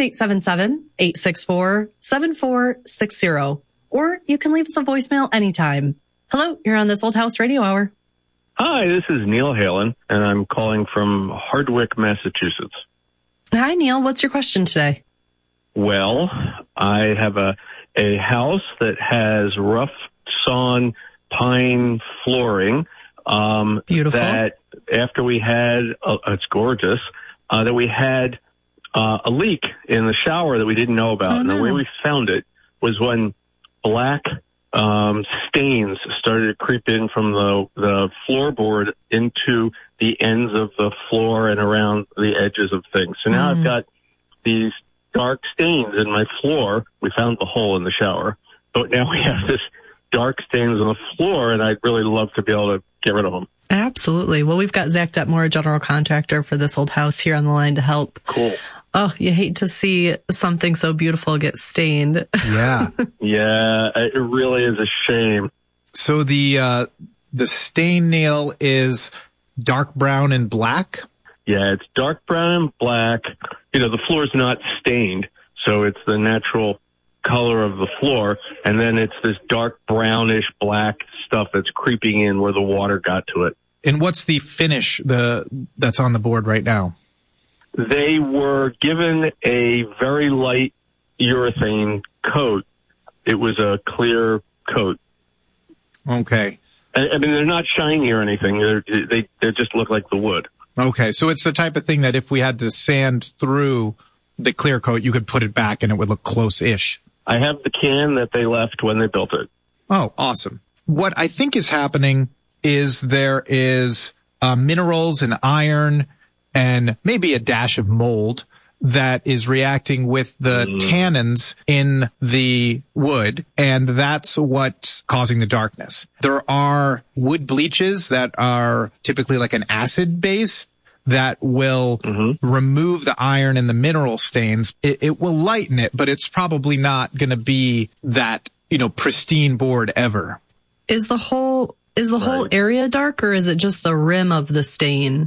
877-864-7460. Or you can leave us a voicemail anytime. Hello, you're on This Old House Radio Hour. Hi, this is Neil Halen, and I'm calling from Hardwick, Massachusetts. Hi, Neil. What's your question today? Well, I have a house that has rough sawn pine flooring. Beautiful. That after we had, it's gorgeous, that we had a leak in the shower that we didn't know about. And the way we found it was when black stains started to creep in from the floorboard into the ends of the floor and around the edges of things. So now I've got these dark stains in my floor. We found the hole in the shower, but now we have this dark stains on the floor, and I'd really love to be able to get rid of them. Absolutely. Well, we've got Zach Detmore, a general contractor for This Old House, here on the line to help. Cool. Oh, you hate to see something so beautiful get stained. Yeah. Yeah, it really is a shame. So the stain, Neil, is dark brown and black? Yeah, it's dark brown and black. You know, the floor's not stained, so it's the natural color of the floor, and then it's this dark brownish black stuff that's creeping in where the water got to it. And what's the finish that's on the board right now? They were given a very light urethane coat. It was a clear coat. Okay. I mean, they're not shiny or anything. They just look like the wood. Okay, so it's the type of thing that if we had to sand through the clear coat, you could put it back and it would look close-ish. I have the can that they left when they built it. Oh, awesome. What I think is happening is there is minerals and iron and maybe a dash of mold that is reacting with the tannins in the wood, and that's what's causing the darkness. There are wood bleaches that are typically like an acid base that will remove the iron and the mineral stains. It will lighten it, but it's probably not going to be that, pristine board ever. Is the whole area dark, or is it just the rim of the stain?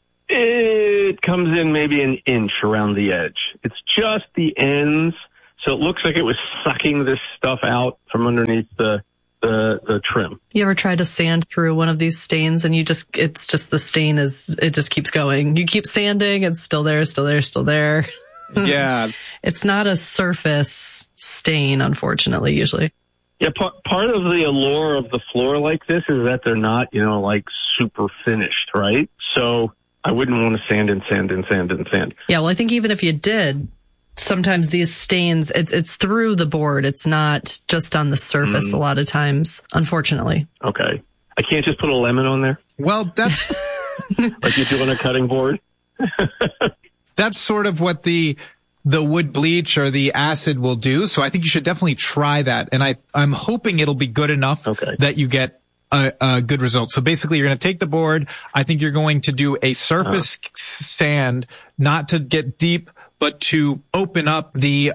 It comes in maybe an inch around the edge. It's just the ends. So it looks like it was sucking this stuff out from underneath the trim. You ever tried to sand through one of these stains and it's just the stain it just keeps going. You keep sanding, it's still there, still there, still there. Yeah. It's not a surface stain, unfortunately, usually. Yeah, part of the allure of the floor like this is that they're not, like super finished, right? So I wouldn't want to sand and sand and sand and sand. Yeah, well, I think even if you did, sometimes these stains, it's through the board. It's not just on the surface a lot of times, unfortunately. Okay. I can't just put a lemon on there? Well, that's... like you do on a cutting board? That's sort of what the wood bleach or the acid will do. So I think you should definitely try that. And I'm hoping it'll be good enough that you get a good result. So basically you're going to take the board. I think you're going to do a surface sand, not to get deep, but to open up the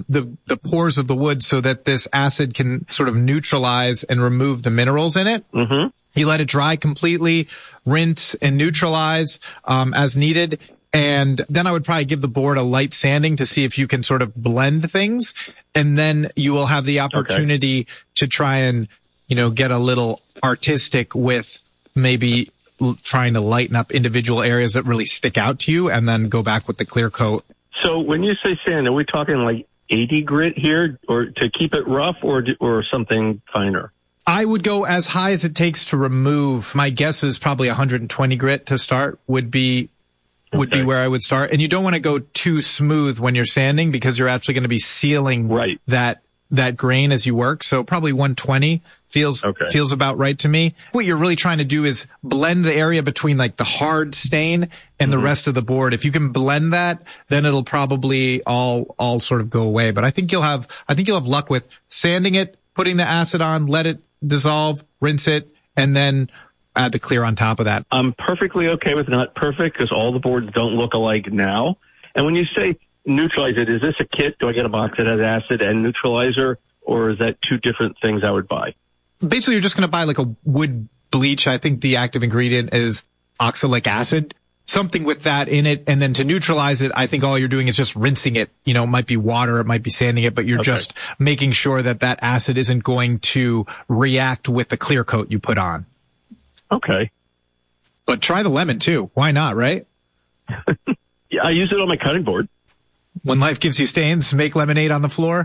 pores of the wood so that this acid can sort of neutralize and remove the minerals in it. Mm-hmm. You let it dry completely, rinse and neutralize, as needed. And then I would probably give the board a light sanding to see if you can sort of blend things. And then you will have the opportunity to try and, get a little artistic with maybe trying to lighten up individual areas that really stick out to you and then go back with the clear coat. So when you say sand, are we talking like 80 grit here or to keep it rough or something finer? I would go as high as it takes to remove. My guess is probably 120 grit to start would be where I would start. And you don't want to go too smooth when you're sanding because you're actually going to be sealing that grain as you work. So probably 120 feels about right to me. What you're really trying to do is blend the area between like the hard stain and the rest of the board. If you can blend that, then it'll probably all sort of go away. But I think you'll have luck with sanding it, putting the acid on, let it dissolve, rinse it, and then add the clear on top of that. I'm perfectly okay with not perfect because all the boards don't look alike now. And when you say neutralize it, is this a kit? Do I get a box that has acid and neutralizer, or is that two different things I would buy? Basically, you're just going to buy like a wood bleach. I think the active ingredient is oxalic acid, something with that in it. And then to neutralize it, I think all you're doing is just rinsing it. It might be water, it might be sanding it, but you're just making sure that acid isn't going to react with the clear coat you put on. Okay. But try the lemon too. Why not, right? Yeah, I use it on my cutting board. When life gives you stains, make lemonade on the floor.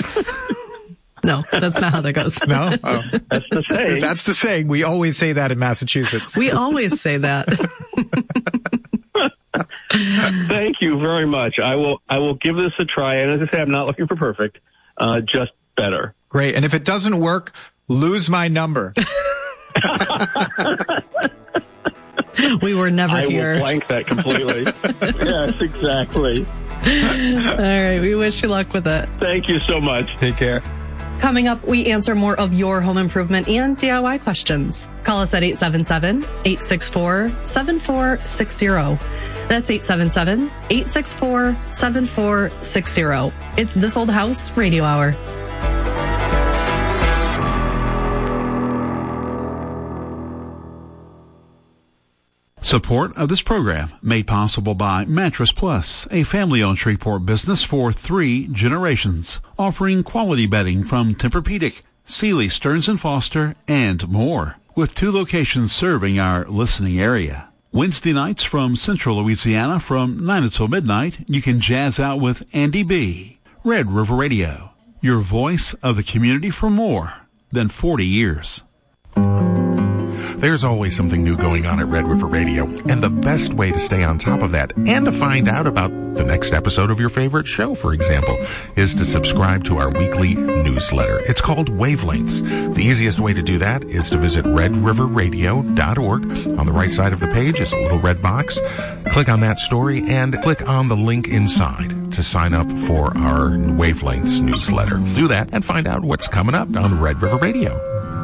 No, that's not how that goes. No? Oh. That's the saying. That's the saying. We always say that in Massachusetts. We always say that. Thank you very much. I will give this a try. And as I say, I'm not looking for perfect, just better. Great. And if it doesn't work, lose my number. We were never here. I will blank that completely. Yes, exactly. All right. We wish you luck with it. Thank you so much. Take care. Coming up, we answer more of your home improvement and DIY questions. Call us at 877-864-7460. That's 877-864-7460. It's This Old House Radio Hour. Support of this program made possible by Mattress Plus, a family-owned Shreveport business for 3 generations, offering quality bedding from Tempur-Pedic, Sealy, Stearns & Foster, and more, with 2 locations serving our listening area. Wednesday nights from Central Louisiana from 9 until midnight, you can jazz out with Andy B. Red River Radio, your voice of the community for more than 40 years. There's always something new going on at Red River Radio, and the best way to stay on top of that and to find out about the next episode of your favorite show, for example, is to subscribe to our weekly newsletter. It's called Wavelengths. The easiest way to do that is to visit redriverradio.org. On the right side of the page is a little red box. Click on that story and click on the link inside to sign up for our Wavelengths newsletter. Do that and find out what's coming up on Red River Radio.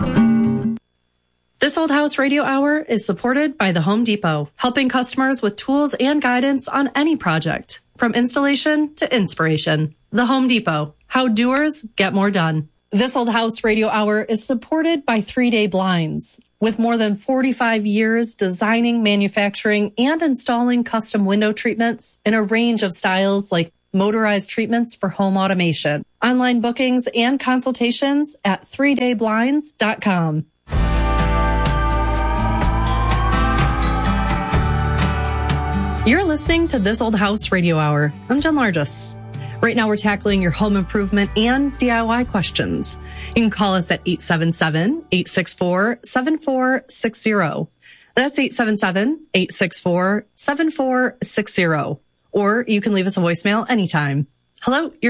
This Old House Radio Hour is supported by the Home Depot, helping customers with tools and guidance on any project, from installation to inspiration. The Home Depot, how doers get more done. This Old House Radio Hour is supported by 3 Day Blinds. With more than 45 years designing, manufacturing, and installing custom window treatments in a range of styles like motorized treatments for home automation. Online bookings and consultations at 3dayblinds.com. You're listening to This Old House Radio Hour. I'm Jen Largis. Right now we're tackling your home improvement and DIY questions. You can call us at 877-864-7460. That's 877-864-7460. Or you can leave us a voicemail anytime. Hello, you're